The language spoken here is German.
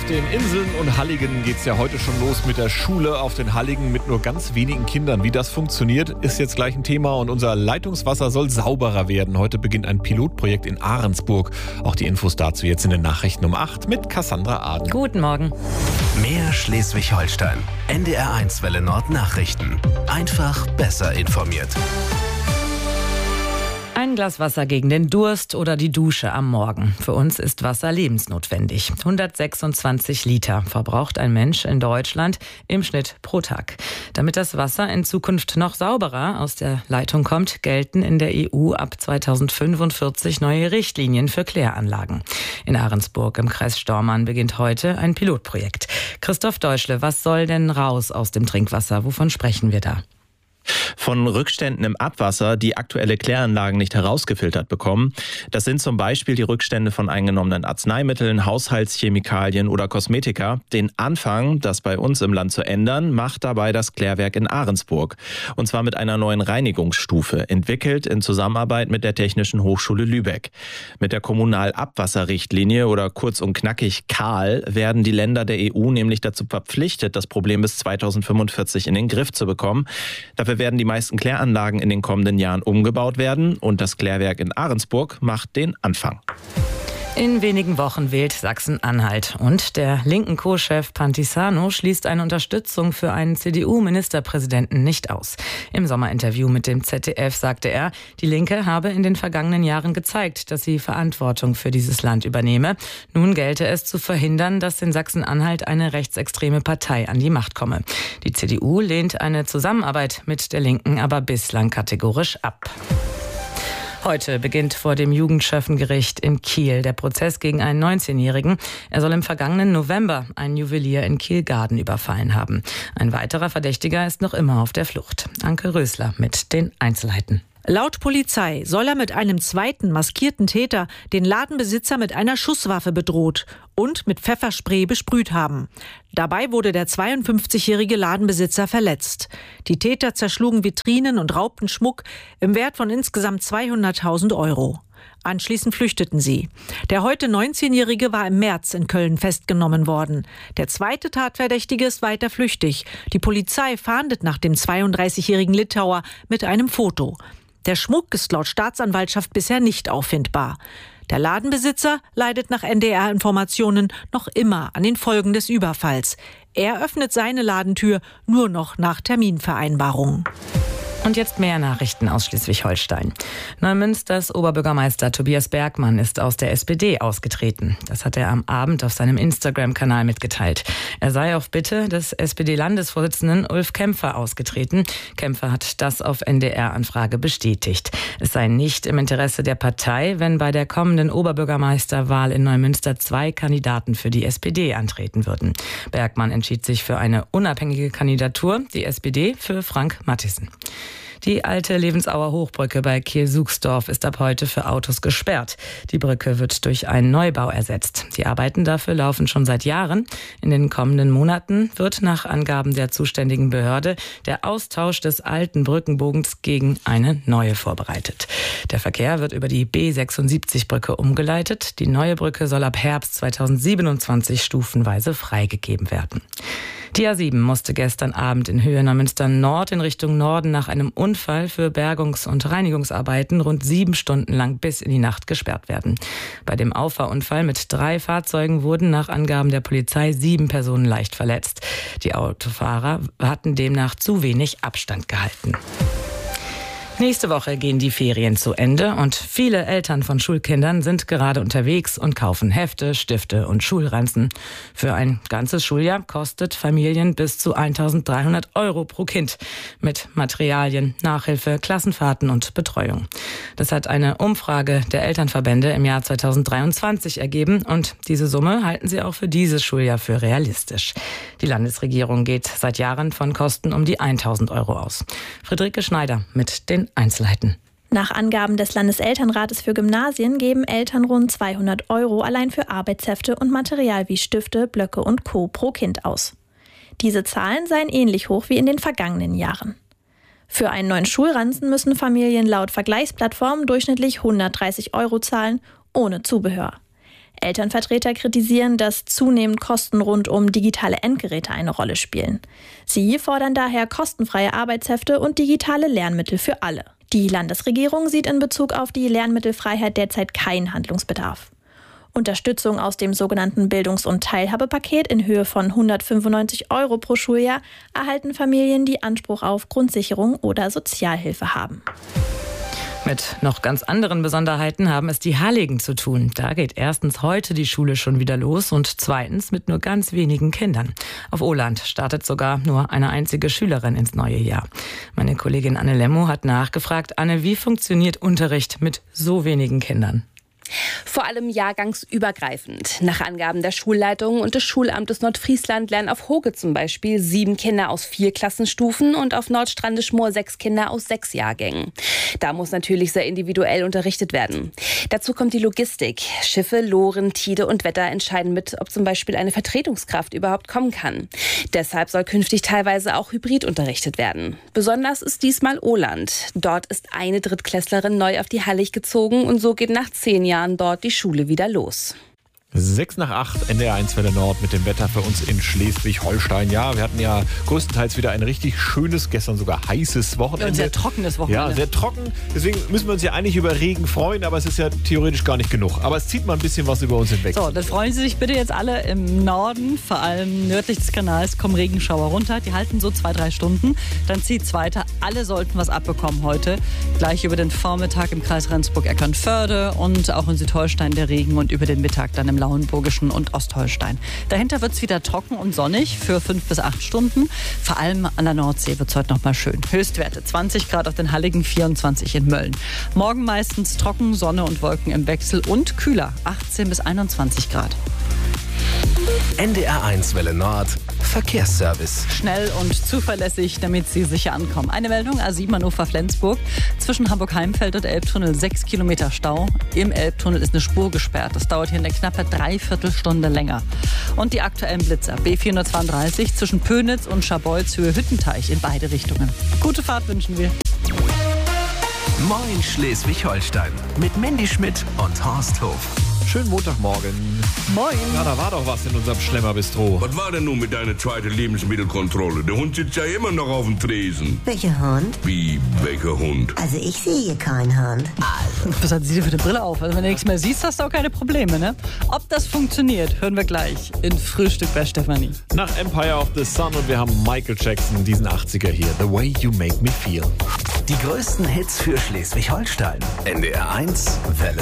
Auf den Inseln und Halligen geht es ja heute schon los mit der Schule auf den Halligen mit nur ganz wenigen Kindern. Wie das funktioniert, ist jetzt gleich ein Thema und unser Leitungswasser soll sauberer werden. Heute beginnt ein Pilotprojekt in Ahrensburg. Auch die Infos dazu jetzt in den Nachrichten um 8 mit Cassandra Aden. Guten Morgen. Mehr Schleswig-Holstein. NDR1 Welle Nord Nachrichten. Einfach besser informiert. Ein Glas Wasser gegen den Durst oder die Dusche am Morgen. Für uns ist Wasser lebensnotwendig. 126 Liter verbraucht ein Mensch in Deutschland im Schnitt pro Tag. Damit das Wasser in Zukunft noch sauberer aus der Leitung kommt, gelten in der EU ab 2045 neue Richtlinien für Kläranlagen. In Ahrensburg im Kreis Stormarn beginnt heute ein Pilotprojekt. Christoph Deutschle, was soll denn raus aus dem Trinkwasser? Wovon sprechen wir da? Von Rückständen im Abwasser, die aktuelle Kläranlagen nicht herausgefiltert bekommen. Das sind zum Beispiel die Rückstände von eingenommenen Arzneimitteln, Haushaltschemikalien oder Kosmetika. Den Anfang, das bei uns im Land zu ändern, macht dabei das Klärwerk in Ahrensburg. Und zwar mit einer neuen Reinigungsstufe, entwickelt in Zusammenarbeit mit der Technischen Hochschule Lübeck. Mit der Kommunalabwasserrichtlinie oder kurz und knackig KAL werden die Länder der EU nämlich dazu verpflichtet, das Problem bis 2045 in den Griff zu bekommen. Dafür werden die meisten Kläranlagen in den kommenden Jahren umgebaut werden und das Klärwerk in Ahrensburg macht den Anfang. In wenigen Wochen wählt Sachsen-Anhalt und der linken Co-Chef Pantisano schließt eine Unterstützung für einen CDU-Ministerpräsidenten nicht aus. Im Sommerinterview mit dem ZDF sagte er, die Linke habe in den vergangenen Jahren gezeigt, dass sie Verantwortung für dieses Land übernehme. Nun gelte es zu verhindern, dass in Sachsen-Anhalt eine rechtsextreme Partei an die Macht komme. Die CDU lehnt eine Zusammenarbeit mit der Linken aber bislang kategorisch ab. Heute beginnt vor dem Jugendschöffengericht in Kiel der Prozess gegen einen 19-Jährigen. Er soll im vergangenen November einen Juwelier in Kiel-Garden überfallen haben. Ein weiterer Verdächtiger ist noch immer auf der Flucht. Anke Rösler mit den Einzelheiten. Laut Polizei soll er mit einem zweiten maskierten Täter den Ladenbesitzer mit einer Schusswaffe bedroht und mit Pfefferspray besprüht haben. Dabei wurde der 52-jährige Ladenbesitzer verletzt. Die Täter zerschlugen Vitrinen und raubten Schmuck im Wert von insgesamt 200.000 Euro. Anschließend flüchteten sie. Der heute 19-Jährige war im März in Köln festgenommen worden. Der zweite Tatverdächtige ist weiter flüchtig. Die Polizei fahndet nach dem 32-jährigen Litauer mit einem Foto. Der Schmuck ist laut Staatsanwaltschaft bisher nicht auffindbar. Der Ladenbesitzer leidet nach NDR-Informationen noch immer an den Folgen des Überfalls. Er öffnet seine Ladentür nur noch nach Terminvereinbarung. Und jetzt mehr Nachrichten aus Schleswig-Holstein. Neumünsters Oberbürgermeister Tobias Bergmann ist aus der SPD ausgetreten. Das hat er am Abend auf seinem Instagram-Kanal mitgeteilt. Er sei auf Bitte des SPD-Landesvorsitzenden Ulf Kämpfer ausgetreten. Kämpfer hat das auf NDR-Anfrage bestätigt. Es sei nicht im Interesse der Partei, wenn bei der kommenden Oberbürgermeisterwahl in Neumünster 2 Kandidaten für die SPD antreten würden. Bergmann entschied sich für eine unabhängige Kandidatur, die SPD für Frank Mathiesen. Die alte Lebensauer Hochbrücke bei Kiel-Suchsdorf ist ab heute für Autos gesperrt. Die Brücke wird durch einen Neubau ersetzt. Die Arbeiten dafür laufen schon seit Jahren. In den kommenden Monaten wird nach Angaben der zuständigen Behörde der Austausch des alten Brückenbogens gegen eine neue vorbereitet. Der Verkehr wird über die B76-Brücke umgeleitet. Die neue Brücke soll ab Herbst 2027 stufenweise freigegeben werden. Die A7 musste gestern Abend in Höhe Neumünster Nord in Richtung Norden nach einem Unfall für Bergungs- und Reinigungsarbeiten rund 7 Stunden lang bis in die Nacht gesperrt werden. Bei dem Auffahrunfall mit 3 Fahrzeugen wurden nach Angaben der Polizei 7 Personen leicht verletzt. Die Autofahrer hatten demnach zu wenig Abstand gehalten. Nächste Woche gehen die Ferien zu Ende und viele Eltern von Schulkindern sind gerade unterwegs und kaufen Hefte, Stifte und Schulranzen. Für ein ganzes Schuljahr kostet Familien bis zu 1.300 Euro pro Kind mit Materialien, Nachhilfe, Klassenfahrten und Betreuung. Das hat eine Umfrage der Elternverbände im Jahr 2023 ergeben und diese Summe halten sie auch für dieses Schuljahr für realistisch. Die Landesregierung geht seit Jahren von Kosten um die 1.000 Euro aus. Friederike Schneider mit den Einzelheiten. Nach Angaben des Landeselternrates für Gymnasien geben Eltern rund 200 Euro allein für Arbeitshefte und Material wie Stifte, Blöcke und Co. pro Kind aus. Diese Zahlen seien ähnlich hoch wie in den vergangenen Jahren. Für einen neuen Schulranzen müssen Familien laut Vergleichsplattformen durchschnittlich 130 Euro zahlen, ohne Zubehör. Elternvertreter kritisieren, dass zunehmend Kosten rund um digitale Endgeräte eine Rolle spielen. Sie fordern daher kostenfreie Arbeitshefte und digitale Lernmittel für alle. Die Landesregierung sieht in Bezug auf die Lernmittelfreiheit derzeit keinen Handlungsbedarf. Unterstützung aus dem sogenannten Bildungs- und Teilhabepaket in Höhe von 195 € pro Schuljahr erhalten Familien, die Anspruch auf Grundsicherung oder Sozialhilfe haben. Mit noch ganz anderen Besonderheiten haben es die Halligen zu tun. Da geht erstens heute die Schule schon wieder los und zweitens mit nur ganz wenigen Kindern. Auf Ohland startet sogar nur eine einzige Schülerin ins neue Jahr. Meine Kollegin Anne Lemmo hat nachgefragt. Anne, wie funktioniert Unterricht mit so wenigen Kindern? Vor allem jahrgangsübergreifend. Nach Angaben der Schulleitung und des Schulamtes Nordfriesland lernen auf Hoge zum Beispiel 7 Kinder aus 4 Klassenstufen und auf Nordstrandischmoor 6 Kinder aus 6 Jahrgängen. Da muss natürlich sehr individuell unterrichtet werden. Dazu kommt die Logistik. Schiffe, Loren, Tide und Wetter entscheiden mit, ob zum Beispiel eine Vertretungskraft überhaupt kommen kann. Deshalb soll künftig teilweise auch hybrid unterrichtet werden. Besonders ist diesmal Ohland. Dort ist eine Drittklässlerin neu auf die Hallig gezogen und so geht nach 10 Jahren dort die Schule wieder los. 6:08, NDR 1 Welle Nord mit dem Wetter für uns in Schleswig-Holstein. Ja, wir hatten ja größtenteils wieder ein richtig schönes, gestern sogar heißes Wochenende. Und sehr trockenes Wochenende. Ja, sehr trocken. Deswegen müssen wir uns ja eigentlich über Regen freuen, aber es ist ja theoretisch gar nicht genug. Aber es zieht mal ein bisschen was über uns hinweg. So, dann freuen Sie sich bitte jetzt alle im Norden, vor allem nördlich des Kanals, kommen Regenschauer runter. Die halten so 2-3 Stunden. Dann zieht es weiter. Alle sollten was abbekommen heute. Gleich über den Vormittag im Kreis Rendsburg-Eckernförde und auch in Südholstein der Regen und über den Mittag dann im Lauenburgischen und Ostholstein. Dahinter wird es wieder trocken und sonnig für 5 bis 8 Stunden. Vor allem an der Nordsee wird es heute noch mal schön. Höchstwerte 20 Grad auf den Halligen, 24 in Mölln. Morgen meistens trocken, Sonne und Wolken im Wechsel und kühler, 18 bis 21 Grad. NDR 1 Welle Nord, Verkehrsservice. Schnell und zuverlässig, damit Sie sicher ankommen. Eine Meldung, A7 Hannover-Flensburg. Zwischen Hamburg-Heimfeld und Elbtunnel 6 Kilometer Stau. Im Elbtunnel ist eine Spur gesperrt. Das dauert hier eine knappe 3/4 Stunde länger. Und die aktuellen Blitzer. B432 zwischen Pönitz und Scharbeutz-Höhe Hüttenteich in beide Richtungen. Gute Fahrt wünschen wir. Moin Schleswig-Holstein mit Mandy Schmidt und Horst Hof. Schönen Montagmorgen. Moin. Ja, da war doch was in unserem Schlemmerbistro. Was war denn nun mit deiner zweiten Lebensmittelkontrolle? Der Hund sitzt ja immer noch auf dem Tresen. Welcher Hund? Wie, welcher Hund? Also ich sehe hier keinen Hund. Was hat sie denn für eine Brille auf? Also wenn du nichts mehr siehst, hast du auch keine Probleme, ne? Ob das funktioniert, hören wir gleich in Frühstück bei Stefanie. Nach Empire of the Sun und wir haben Michael Jackson, diesen 80er hier. The Way You Make Me Feel. Die größten Hits für Schleswig-Holstein. NDR 1 Welle